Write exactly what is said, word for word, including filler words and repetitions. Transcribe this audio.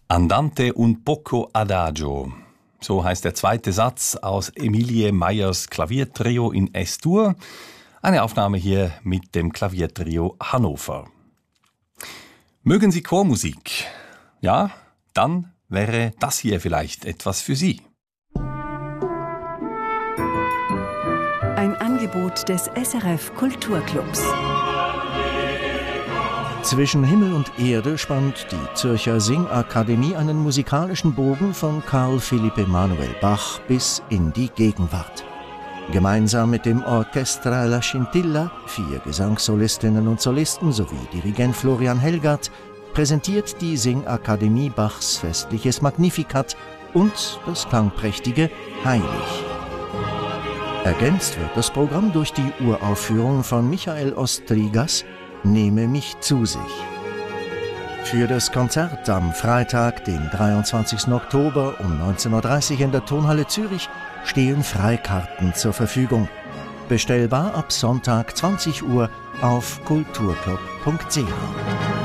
Andante un poco adagio. So heißt der zweite Satz aus Emilie Meyers Klaviertrio in S-Dur. Eine Aufnahme hier mit dem Klaviertrio Hannover. Mögen Sie Chormusik? Ja, dann wäre das hier vielleicht etwas für Sie. Ein Angebot des S R F Kulturclubs. Zwischen Himmel und Erde spannt die Zürcher Singakademie einen musikalischen Bogen von Carl Philipp Emanuel Bach bis in die Gegenwart. Gemeinsam mit dem Orchestra La Scintilla, vier Gesangssolistinnen und Solisten sowie Dirigent Florian Helgert, präsentiert die Singakademie Bachs festliches Magnificat und das klangprächtige Heilig. Ergänzt wird das Programm durch die Uraufführung von Michael Ostrigas Nehme mich zu sich. Für das Konzert am Freitag, den dreiundzwanzigsten Oktober um neunzehn Uhr dreißig in der Tonhalle Zürich stehen Freikarten zur Verfügung. Bestellbar ab Sonntag zwanzig Uhr auf kulturclub punkt c h.